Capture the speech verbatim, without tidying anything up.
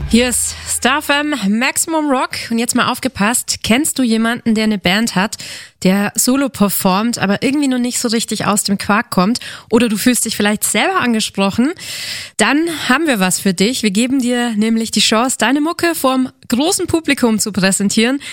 Hier ist Star F M Maximum Rock und jetzt mal aufgepasst, kennst du jemanden, der eine Band hat, der solo performt, aber irgendwie noch nicht so richtig aus dem Quark kommt oder du fühlst dich vielleicht selber angesprochen? Dann haben wir was für dich. Wir geben dir nämlich die Chance, deine Mucke vorm großen Publikum zu präsentieren.